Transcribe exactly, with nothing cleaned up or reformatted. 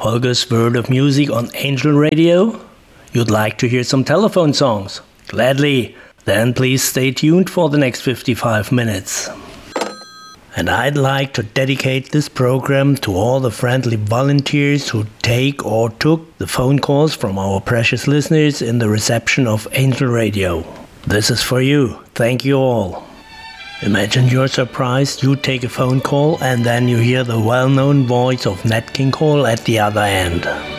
Holger's World of Music on Angel Radio? You'd like to hear some telephone songs? Gladly. Then please stay tuned for the next fifty-five minutes. And I'd like to dedicate this program to all the friendly volunteers who take or took the phone calls from our precious listeners in the reception of Angel Radio. This is for you. Thank you all. Imagine you're surprised you take a phone call and then you hear the well-known voice of Nat King Cole at the other end.